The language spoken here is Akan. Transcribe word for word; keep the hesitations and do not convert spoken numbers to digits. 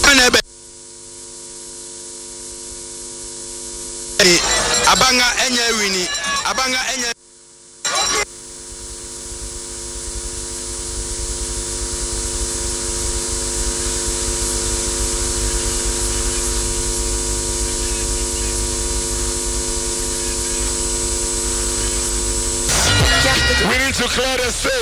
Abanga enye wini. Abanga enye. We need to clear the stage.